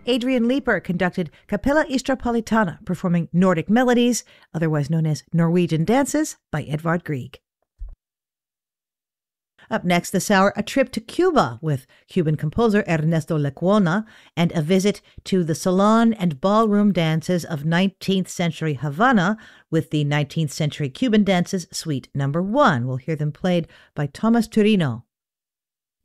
Adrian Leeper conducted Capella Istropolitana, performing Nordic melodies, otherwise known as Norwegian dances, by Edvard Grieg. Up next this hour, a trip to Cuba with Cuban composer Ernesto Lecuona and a visit to the salon and ballroom dances of 19th century Havana with the 19th century Cuban dances Suite No. 1. We'll hear them played by Thomas Turino.